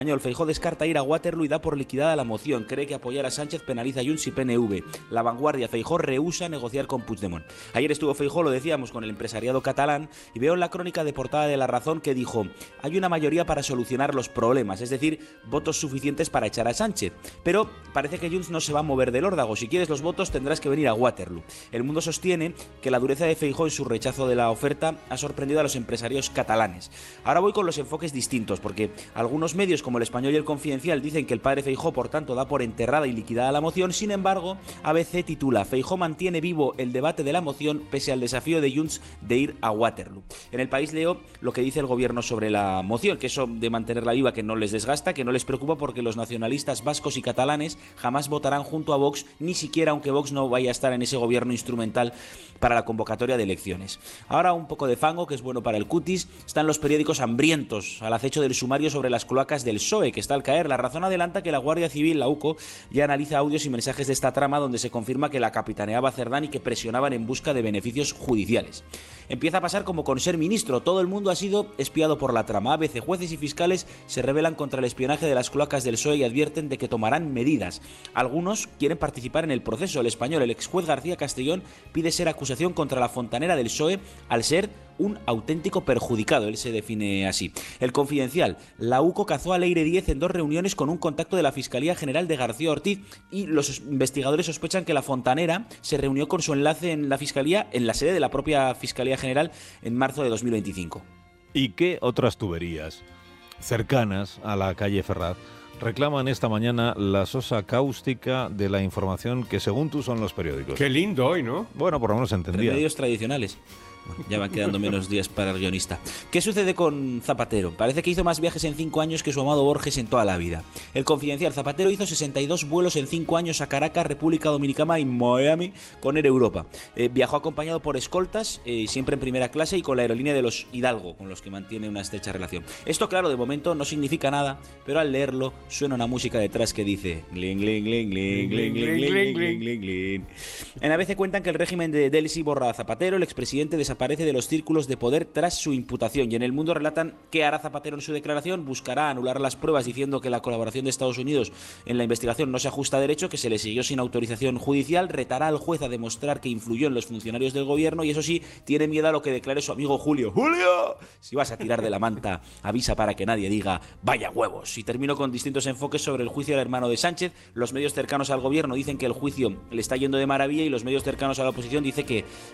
Feijóo descarta ir a Waterloo y da por liquidada la moción. Cree que apoyar a Sánchez penaliza a Junts y PNV. La Vanguardia: Feijóo rehúsa negociar con Puigdemont. Ayer estuvo Feijóo, lo decíamos, con el empresariado catalán, y veo en la crónica de portada de La Razón que dijo: hay una mayoría para solucionar los problemas, es decir, votos suficientes para echar a Sánchez. Pero parece que Junts no se va a mover del órdago. Si quieres los votos tendrás que venir a Waterloo. El Mundo sostiene que la dureza de Feijóo en su rechazo de la oferta ha sorprendido a los empresarios catalanes. Ahora voy con los enfoques distintos, porque algunos medios como El Español y El Confidencial dicen que el padre Feijóo, por tanto, da por enterrada y liquidada la moción. Sin embargo, ABC titula: Feijóo mantiene vivo el debate de la moción pese al desafío de Junts de ir a Waterloo. En El País leo lo que dice el gobierno sobre la moción, que eso de mantenerla viva que no les desgasta, que no les preocupa, porque los nacionalistas vascos y catalanes jamás votarán junto a Vox, ni siquiera aunque Vox no vaya a estar en ese gobierno instrumental para la convocatoria de elecciones. Ahora un poco de fango, que es bueno para el cutis. Están los periódicos hambrientos al acecho del sumario sobre las cloacas del PSOE, que está al caer. La Razón adelanta que la Guardia Civil, la UCO, ya analiza audios y mensajes de esta trama donde se confirma que la capitaneaba Cerdán y que presionaban en busca de beneficios judiciales. Empieza a pasar como con Ser Ministro: todo el mundo ha sido espiado por la trama. ABC, jueces y fiscales se rebelan contra el espionaje de las cloacas del PSOE y advierten de que tomarán medidas. Algunos quieren participar en el proceso. El Español: el exjuez García Castellón pide ser acusación contra la fontanera del PSOE al ser un auténtico perjudicado, él se define así. El Confidencial: la UCO cazó a Leire Díez en 2 reuniones con un contacto de la Fiscalía General de García Ortiz, y los investigadores sospechan que la fontanera se reunió con su enlace en la Fiscalía, en la sede de la propia Fiscalía General, en marzo de 2025. ¿Y qué otras tuberías cercanas a la calle Ferraz reclaman esta mañana la sosa cáustica de la información que, según tú, son los periódicos? Qué lindo hoy, ¿no? Bueno, por lo menos se entendía. Medios tradicionales. Bueno, ya van quedando menos días para el guionista. ¿Qué sucede con Zapatero? Parece que hizo más viajes en 5 años que su amado Borges en toda la vida. El Confidencial: Zapatero hizo 62 vuelos en 5 años a Caracas, República Dominicana y Miami con Air Europa. Viajó acompañado por escoltas, siempre en primera clase, y con la aerolínea de los Hidalgo, con los que mantiene una estrecha relación. Esto, claro, de momento no significa nada, pero al leerlo suena una música detrás que dice gling, gling, gling, gling, gling, gling, gling, gling, gling, gling. En ABC cuentan que el régimen de Delcy borra a Zapatero. El expresidente desaparece de los círculos de poder tras su imputación. Y en El Mundo relatan qué hará Zapatero en su declaración: buscará anular las pruebas diciendo que la colaboración de Estados Unidos en la investigación no se ajusta a derecho, que se le siguió sin autorización judicial. Retará al juez a demostrar que influyó en los funcionarios del gobierno, y eso sí, tiene miedo a lo que declare su amigo Julio. ¡Julio! Si vas a tirar de la manta, avisa para que nadie diga vaya huevos. Y termino con distintos enfoques sobre el juicio al hermano de Sánchez. Los medios cercanos al gobierno dicen que el juicio le está yendo de maravilla, y los medios cercanos a la oposición dicen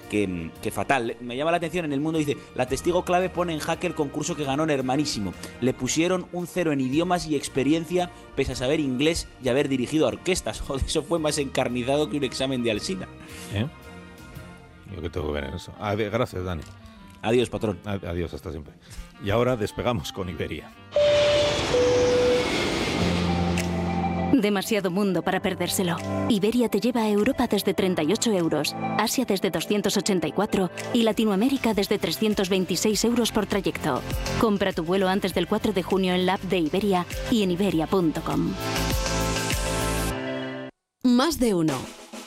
que fatal. Me llama la atención, en El Mundo dice: la testigo clave pone en jaque el concurso que ganó en Hermanísimo. Le pusieron un 0 en idiomas y experiencia, pese a saber inglés y haber dirigido a orquestas. Joder, eso fue más encarnizado que un examen de Alsina. Yo que tengo que ver en eso. Gracias, Dani. Adiós, patrón. Adiós, hasta siempre. Y ahora despegamos con Iberia. Demasiado mundo para perdérselo. Iberia te lleva a Europa desde 38 euros, Asia desde 284 y Latinoamérica desde 326 euros por trayecto. Compra tu vuelo antes del 4 de junio en la app de Iberia y en iberia.com. Más de uno.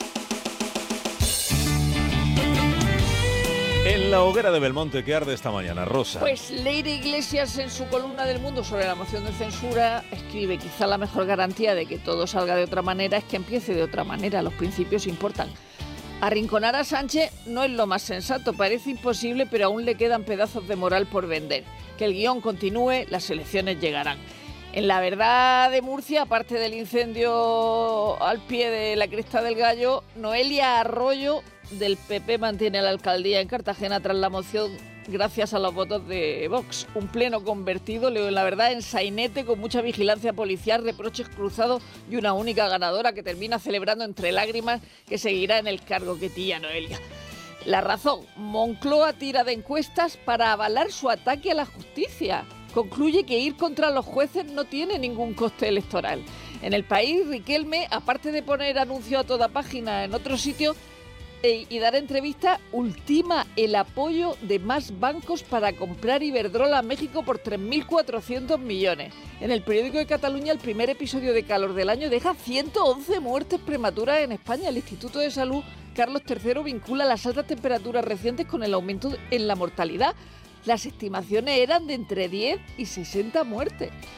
En la hoguera de Belmonte, que arde esta mañana, Rosa. Pues Leire Iglesias, en su columna del Mundo sobre la moción de censura, escribe: quizá la mejor garantía de que todo salga de otra manera es que empiece de otra manera. Los principios importan. Arrinconar a Sánchez no es lo más sensato, parece imposible, pero aún le quedan pedazos de moral por vender. Que el guión continúe, las elecciones llegarán. En La Verdad de Murcia, aparte del incendio al pie de la Cresta del Gallo, Noelia Arroyo del PP mantiene la alcaldía en Cartagena tras la moción gracias a los votos de Vox. Un pleno convertido, leo en La Verdad, en sainete con mucha vigilancia policial, reproches cruzados y una única ganadora que termina celebrando entre lágrimas que seguirá en el cargo que tía Noelia. La Razón: Moncloa tira de encuestas para avalar su ataque a la justicia. Concluye que ir contra los jueces no tiene ningún coste electoral. En El País, Riquelme, aparte de poner anuncio a toda página en otro sitio y dar entrevista, ultima el apoyo de más bancos para comprar Iberdrola a México por 3.400 millones. En El Periódico de Cataluña, el primer episodio de calor del año deja 111 muertes prematuras en España. El Instituto de Salud Carlos III vincula las altas temperaturas recientes con el aumento en la mortalidad. Las estimaciones eran de entre 10 y 60 muertes.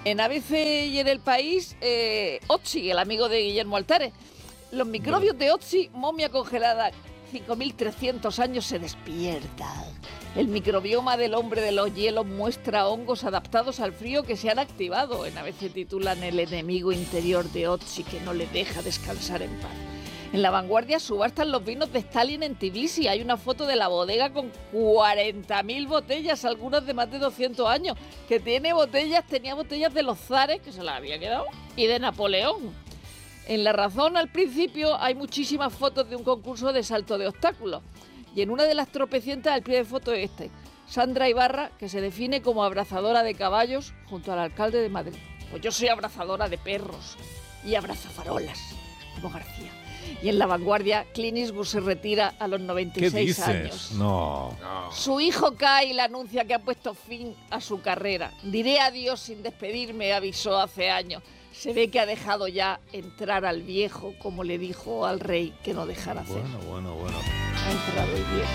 En ABC y en El País, Otzi, el amigo de Guillermo Altares. Los microbios de Otzi, momia congelada 5.300 años, se despiertan. El microbioma del hombre de los hielos muestra hongos adaptados al frío que se han activado. En ABC titulan El enemigo interior de Otzi que no le deja descansar en paz. En La Vanguardia subastan los vinos de Stalin en Tbilisi. Hay una foto de la bodega con 40.000 botellas, algunas de más de 200 años, que tenía botellas de los zares, que se las había quedado, y de Napoleón. En La Razón, al principio, hay muchísimas fotos de un concurso de salto de obstáculos. Y en una de las tropecientas, el pie de foto es Sandra Ibarra, que se define como abrazadora de caballos junto al alcalde de Madrid. Pues yo soy abrazadora de perros y abrazafarolas, como García. Y en La Vanguardia, Clint Eastwood se retira a los 96 años. No. Su hijo Kyle anuncia que ha puesto fin a su carrera. Diré adiós sin despedirme, avisó hace años. Se ve que ha dejado ya entrar al viejo, como le dijo al rey que no dejara hacer. Bueno. Ha entrado el viejo.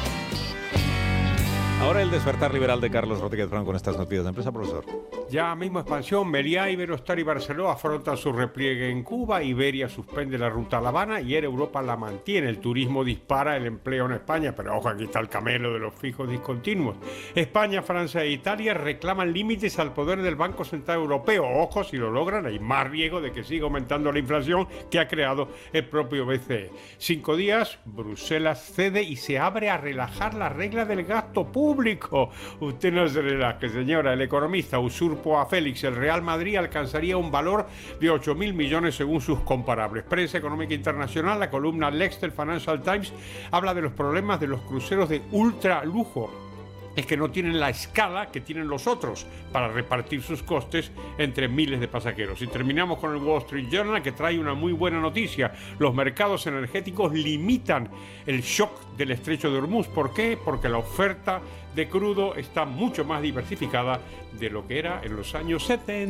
Ahora el despertar liberal de Carlos Rodríguez Brown con estas noticias de empresa, profesor. Ya mismo expansión, Meliá, Iberostar y Barceló afrontan su repliegue en Cuba, Iberia suspende la ruta a La Habana y Air Europa la mantiene. El turismo dispara el empleo en España, pero ojo, aquí está el camelo de los fijos discontinuos. España, Francia e Italia reclaman límites al poder del Banco Central Europeo. Ojo, si lo logran, hay más riesgo de que siga aumentando la inflación que ha creado el propio BCE. 5 días, Bruselas cede y se abre a relajar la regla del gasto público. Usted no se relaje, señora. El economista usurpó a Félix. El Real Madrid alcanzaría un valor de 8.000 millones según sus comparables. Prensa Económica Internacional, la columna Lex del Financial Times habla de los problemas de los cruceros de ultra lujo. Es que no tienen la escala que tienen los otros para repartir sus costes entre miles de pasajeros. Y terminamos con el Wall Street Journal, que trae una muy buena noticia. Los mercados energéticos limitan el shock del estrecho de Hormuz. ¿Por qué? Porque la oferta de crudo está mucho más diversificada de lo que era en los años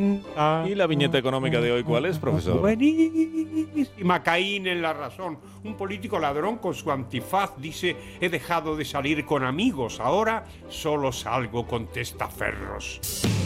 70. ¿Y la viñeta económica de hoy cuál es, profesor? Buenísima. Caín en La Razón. Un político ladrón con su antifaz dice: he dejado de salir con amigos, ahora solo salgo con testaferros.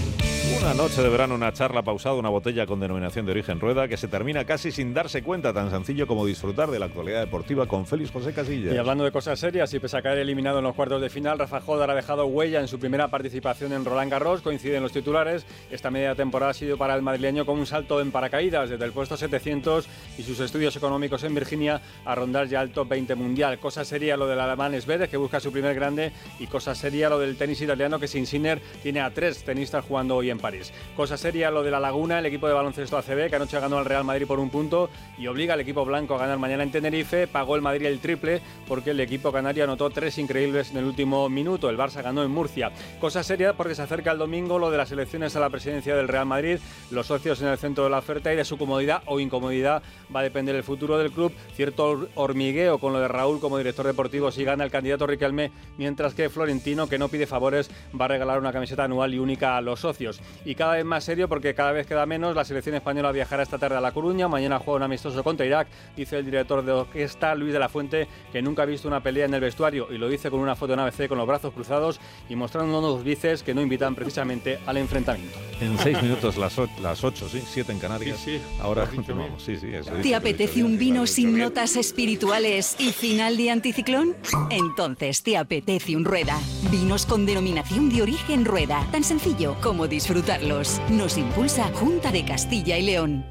Una noche de verano, una charla pausada, una botella con denominación de origen Rueda, que se termina casi sin darse cuenta, tan sencillo como disfrutar de la actualidad deportiva con Félix José Casillas. Y hablando de cosas serias, y pese a caer eliminado en los cuartos de final, Rafa Jodar ha dejado huella en su primera participación en Roland Garros. Coinciden los titulares. Esta media temporada ha sido para el madrileño como un salto en paracaídas desde el puesto 700 y sus estudios económicos en Virginia a rondar ya el top 20 mundial. Cosa seria lo del alemán Zverev, que busca su primer grande, y cosa seria lo del tenis italiano, que sin Sinner tiene a 3 tenistas jugando hoy en París. Cosa seria lo de La Laguna, el equipo de baloncesto ACB, que anoche ganó al Real Madrid por un punto y obliga al equipo blanco a ganar mañana en Tenerife. Pagó el Madrid el triple porque el equipo canario anotó 3 increíbles en el último minuto. El Barça ganó en Murcia. Cosa seria porque se acerca el domingo lo de las elecciones a la presidencia del Real Madrid. Los socios en el centro de la oferta, y de su comodidad o incomodidad va a depender el futuro del club. Cierto hormigueo con lo de Raúl como director deportivo si gana el candidato Riquelme, mientras que Florentino, que no pide favores, va a regalar una camiseta anual y única a los socios. Y cada vez más serio porque cada vez queda menos. La selección española viajará esta tarde a La Coruña, mañana juega un amistoso contra Irak. Dice el director de orquesta, Luis de la Fuente, que nunca ha visto una pelea en el vestuario, y lo dice con una foto en ABC con los brazos cruzados y mostrando unos bíceps que no invitan precisamente al enfrentamiento. En 6 minutos las 8, ¿sí? 7 en Canarias. Sí. Ahora continuamos. Sí, eso. ¿Te apetece un vino sin notas espirituales y final de anticiclón? Entonces te apetece un Rueda. Vinos con denominación de origen Rueda. Tan sencillo como disfrutarlos. Nos impulsa Junta de Castilla y León.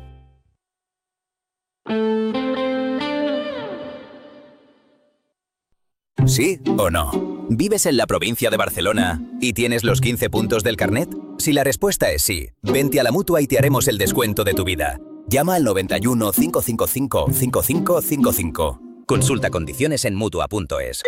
¿Sí o no? ¿Vives en la provincia de Barcelona y tienes los 15 puntos del carnet? Si la respuesta es sí, vente a la Mutua y te haremos el descuento de tu vida. Llama al 91 555 5555. Consulta condiciones en Mutua.es.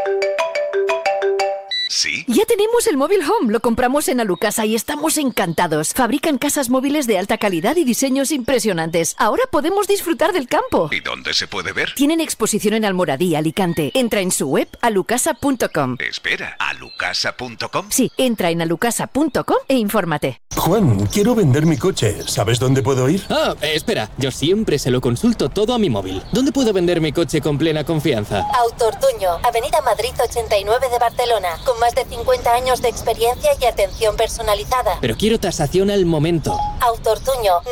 ¿Sí? Ya tenemos el móvil Home, lo compramos en Alucasa y estamos encantados. Fabrican casas móviles de alta calidad y diseños impresionantes. Ahora podemos disfrutar del campo. ¿Y dónde se puede ver? Tienen exposición en Almoradí, Alicante. Entra en su web alucasa.com. Espera, ¿alucasa.com? Sí, entra en alucasa.com e infórmate. Juan, quiero vender mi coche. ¿Sabes dónde puedo ir? Espera, yo siempre se lo consulto todo a mi móvil. ¿Dónde puedo vender mi coche con plena confianza? Autoortuño, Avenida Madrid 89 de Barcelona, con más más de 50 años de experiencia y atención personalizada. Pero quiero tasación al momento. Autoortuño,